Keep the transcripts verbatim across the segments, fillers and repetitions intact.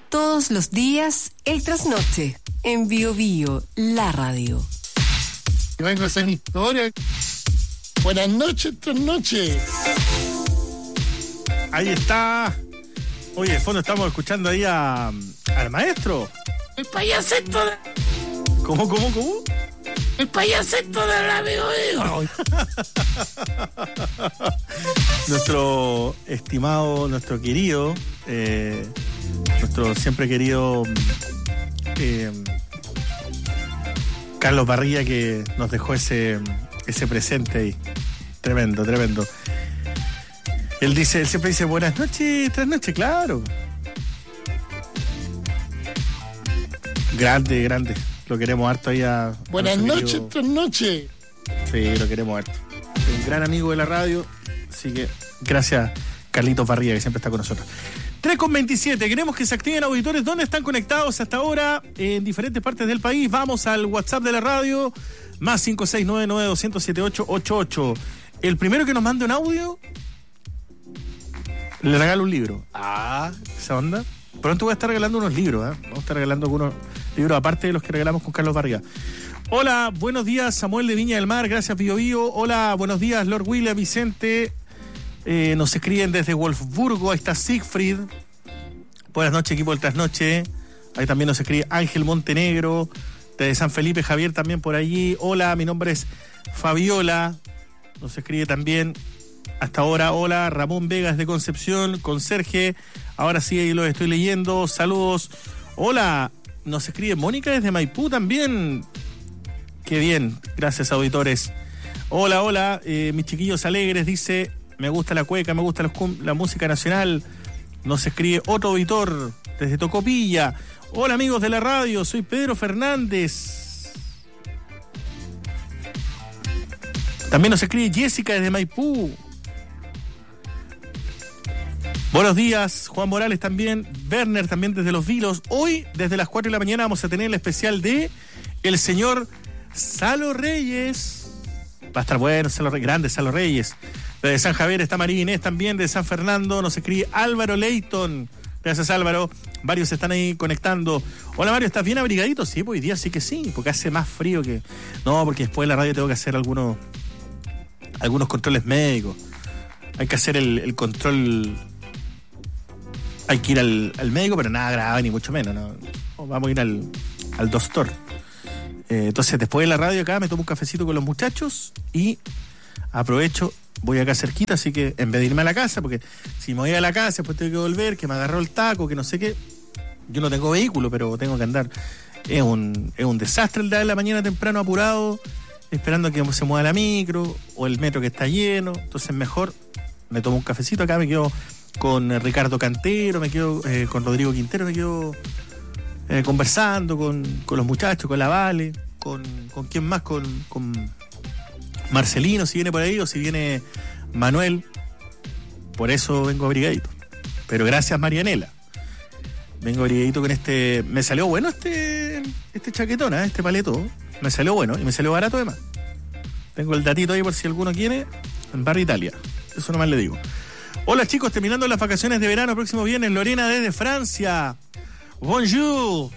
Todos los días, el trasnoche, en Bio Bio, la radio. Yo vengo a hacer historia. Buenas noches, trasnoche. Ahí está. Oye, de fondo estamos escuchando ahí a, al maestro. El payaseto de... ¿Cómo, cómo, cómo? El payaseto de la Bio Bio. Nuestro estimado, nuestro querido, eh, nuestro siempre querido eh, Carlos Barría, que nos dejó ese, ese presente ahí. Tremendo, tremendo. Él dice, él siempre dice buenas noches, tras noches, claro. Grande, grande. Lo queremos harto ahí a... Buenas a noches, querido... tras noches. Sí, lo queremos harto. Un gran amigo de la radio. Así que gracias, Carlitos Barría, que siempre está con nosotros. tres con veintisiete. Queremos que se activen auditores. ¿Dónde están conectados hasta ahora? En diferentes partes del país. Vamos al WhatsApp de la radio. Más cinco seis nueve nueve dos cero cero siete ocho ocho ocho. El primero que nos mande un audio, le regalo un libro. Ah, esa onda. Pronto voy a estar regalando unos libros, ¿eh? Vamos a estar regalando algunos libros, aparte de los que regalamos con Carlos Barriga. Hola, buenos días, Samuel de Viña del Mar, gracias, Bio Bio. Hola, buenos días, Lord William, Vicente. Eh, nos escriben desde Wolfsburgo, ahí está Siegfried. Buenas noches, equipo del Trasnoche. Ahí también nos escribe Ángel Montenegro, desde San Felipe, Javier también por allí. Hola, mi nombre es Fabiola. Nos escribe también hasta ahora, hola, Ramón Vegas de Concepción, Conserje. Ahora sí, ahí lo estoy leyendo. Saludos. Hola, nos escribe Mónica desde Maipú también. Qué bien, gracias, auditores. Hola, hola, eh, mis chiquillos alegres, dice, me gusta la cueca, me gusta los, la música nacional. Nos escribe otro auditor desde Tocopilla. Hola, amigos de la radio, soy Pedro Fernández. También nos escribe Jessica desde Maipú. Buenos días, Juan Morales también, Werner también desde Los Vilos. Hoy, desde las cuatro de la mañana, vamos a tener el especial de el señor Salo Reyes. Va a estar bueno, Salo Reyes, grande Salo Reyes. Desde San Javier está María Inés también, de San Fernando nos escribe Álvaro Leighton. Gracias, Álvaro. Varios se están ahí conectando. Hola, Mario, ¿estás bien abrigadito? Sí, pues hoy día sí que sí, porque hace más frío que... No, porque después de la radio tengo que hacer algunos, algunos controles médicos. Hay que hacer el, el control... Hay que ir al, al médico, pero nada grave, ni mucho menos, ¿no? Vamos a ir al, al doctor. Eh, entonces, después de la radio acá, me tomo un cafecito con los muchachos y aprovecho, voy acá cerquita, así que en vez de irme a la casa, porque si me voy a la casa, después tengo que volver, que me agarró el taco, que no sé qué. Yo no tengo vehículo, pero tengo que andar. Es un, es un desastre el día de la mañana temprano, apurado, esperando que se mueva la micro o el metro que está lleno. Entonces, mejor me tomo un cafecito acá, me quedo con Ricardo Cantero, me quedo eh, con Rodrigo Quintero, me quedo eh, conversando con, con los muchachos, con la Vale, con, con quién más, con, con Marcelino, si viene por ahí, o si viene Manuel. Por eso vengo abrigadito. Pero gracias, Marianela. Vengo abrigadito con este... Me salió bueno este este chaquetón, ¿eh? Este paleto. Me salió bueno y me salió barato además. Tengo el datito ahí por si alguno quiere. En Barra Italia. Eso nomás le digo. Hola, chicos, terminando las vacaciones de verano, próximo viernes, Lorena desde Francia. Bonjour.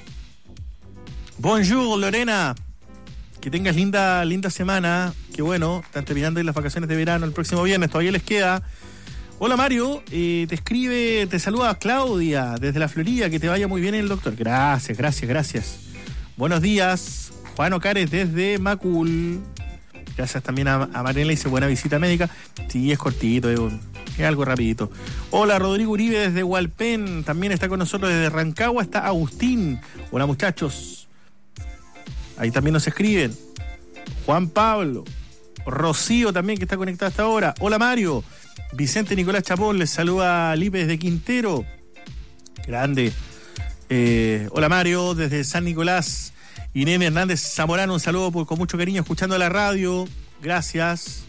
Bonjour, Lorena. Que tengas linda, linda semana. Qué bueno, están terminando las vacaciones de verano el próximo viernes, todavía les queda. Hola, Mario, eh, te escribe, te saluda Claudia desde la Florida, que te vaya muy bien el doctor. Gracias, gracias, gracias. Buenos días, Juan Ocares desde Macul. Gracias también a, a Mariela, dice buena visita médica. Sí, es cortito, es, un, es algo rapidito. Hola, Rodrigo Uribe desde Hualpén. También está con nosotros desde Rancagua, está Agustín. Hola, muchachos. Ahí también nos escriben. Juan Pablo. Rocío también, que está conectada hasta ahora. Hola, Mario. Vicente Nicolás Chapón les saluda a Lipe desde Quintero. Grande. Eh, hola, Mario, desde San Nicolás. Inés Hernández Zamorano, un saludo por, con mucho cariño, escuchando la radio. Gracias.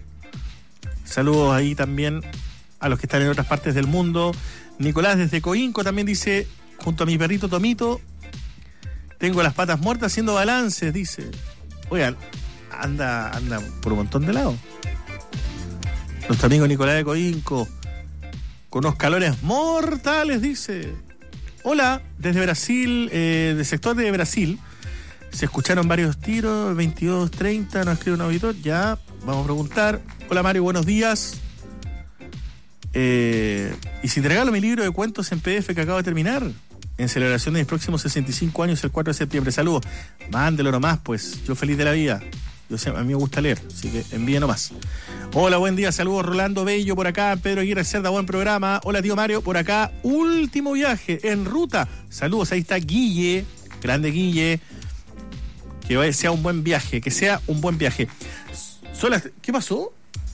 Saludos ahí también a los que están en otras partes del mundo. Nicolás desde Coinco también dice, junto a mi perrito Tomito, tengo las patas muertas haciendo balances, dice. Oigan, anda, anda por un montón de lados. Nuestro amigo Nicolás de Coinco, con unos calores mortales, dice. hola, desde Brasil, eh, del sector de Brasil, se escucharon varios tiros, veintidós treinta, nos escribe un auditor, ya, vamos a preguntar. Hola Mario, buenos días. Eh, y si te regalo mi libro de cuentos en P D F que acabo de terminar, en celebración de mis próximos sesenta y cinco años, el cuatro de septiembre. Saludos. Mándelo nomás, pues. Yo feliz de la vida. Yo sé, a mí me gusta leer, así que envíe nomás. Hola, buen día. Saludos, Rolando Bello por acá. Pedro Aguirre Cerda, buen programa. Hola, tío Mario, por acá. Último viaje en ruta. Saludos, ahí está Guille. Grande Guille. Que sea un buen viaje, que sea un buen viaje. Sola, ¿qué pasó?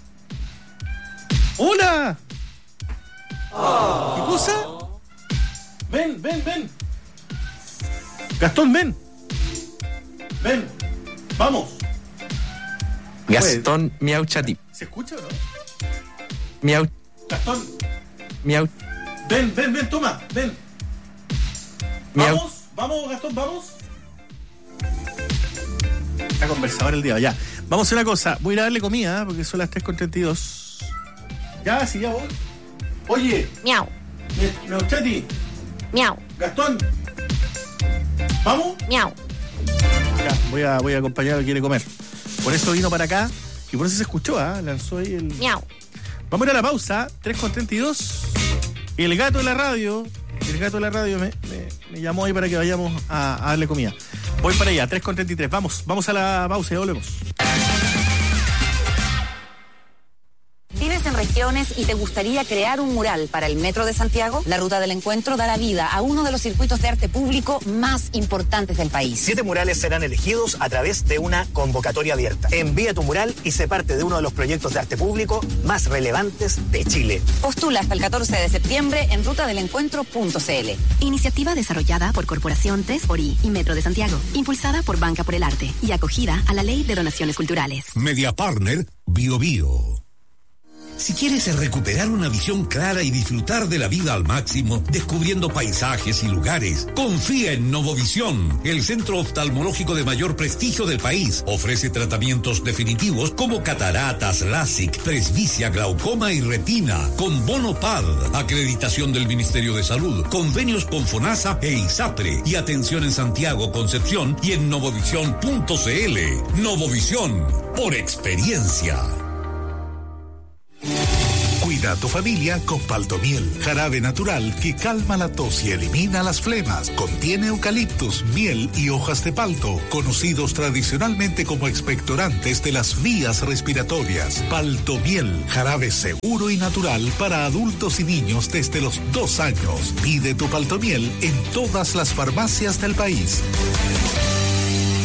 ¡Hola! Oh. ¿Qué cosa? Ven, ven, ven. Gastón, ven. Ven. Vamos. Gastón, pues, miau chati. ¿Se escucha o no? Miau. Gastón. Miau. Ven, ven, ven, toma, ven. Miau. Vamos, vamos, Gastón, vamos. Está conversador el día, ya. Vamos a hacer una cosa. Voy a ir a darle comida, ¿eh? Porque son las tres con treinta y dos. Ya, sí, ya voy. Oye. Miau. Miau chati. Miau. Gastón. ¿Vamos? Miau. Ya, voy a, voy a acompañar a que quiere comer. Por eso vino para acá y por eso se escuchó, ¿ah? ¿eh? Lanzó ahí el... Miau. Vamos a ir a la pausa, tres con treinta y dos. El gato de la radio, el gato de la radio me, me, me llamó ahí para que vayamos a, a darle comida. Voy para allá, tres con treinta y tres. Vamos, vamos a la pausa y volvemos. ¿Vives en regiones y te gustaría crear un mural para el Metro de Santiago? La Ruta del Encuentro dará vida a uno de los circuitos de arte público más importantes del país. Siete murales serán elegidos a través de una convocatoria abierta. Envía tu mural y sé parte de uno de los proyectos de arte público más relevantes de Chile. Postula hasta el catorce de septiembre en ruta del encuentro punto c l. Iniciativa desarrollada por Corporación Tres por I y Metro de Santiago. Impulsada por Banca por el Arte y acogida a la Ley de Donaciones Culturales. Media Partner Bio Bio. Si quieres recuperar una visión clara y disfrutar de la vida al máximo, descubriendo paisajes y lugares, confía en Novovisión, el centro oftalmológico de mayor prestigio del país. Ofrece tratamientos definitivos como cataratas, LASIK, presbicia, glaucoma y retina, con bono P A D, acreditación del Ministerio de Salud, convenios con FONASA e ISAPRE, y atención en Santiago, Concepción y en novovisión punto c l. Novovisión, por experiencia. Cuida a tu familia con Paltomiel, jarabe natural que calma la tos y elimina las flemas. Contiene eucaliptus, miel y hojas de palto, conocidos tradicionalmente como expectorantes de las vías respiratorias. Paltomiel, jarabe seguro y natural para adultos y niños desde los dos años. Pide tu Paltomiel en todas las farmacias del país.